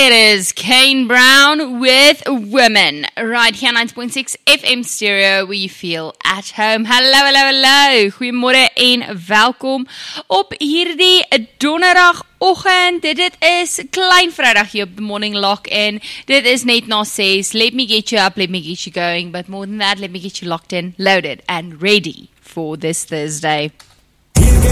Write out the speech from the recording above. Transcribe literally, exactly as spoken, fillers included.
it is Kane Brown with Women, right here on ninety point six F M Stereo, where you feel at home. Hallo, hallo, hallo. Goeiemôre en welkom op hierdie donderdagoggend. Dit is Klein Vrydag hier op The Morning Lock-in. Dit is net na ses. Let me get you up, let me get you going, but more than that, let me get you locked in, loaded and ready for this Thursday.